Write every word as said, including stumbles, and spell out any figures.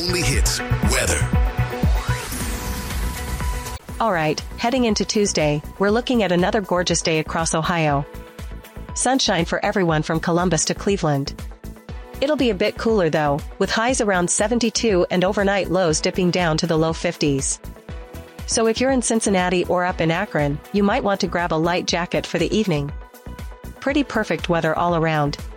only hits, weather. All right, heading into Tuesday, we're looking at another gorgeous day across Ohio. Sunshine for everyone from Columbus to Cleveland. It'll be a bit cooler though, with highs around seventy-two and overnight lows dipping down to the low fifties. So if you're in Cincinnati or up in Akron, you might want to grab a light jacket for the evening. Pretty perfect weather all around,